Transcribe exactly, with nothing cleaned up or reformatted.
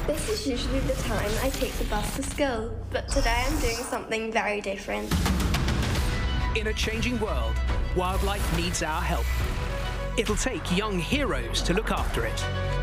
This is usually the time I take the bus to school, but today I'm doing something very different. In a changing world, wildlife needs our help. It'll take young heroes to look after it.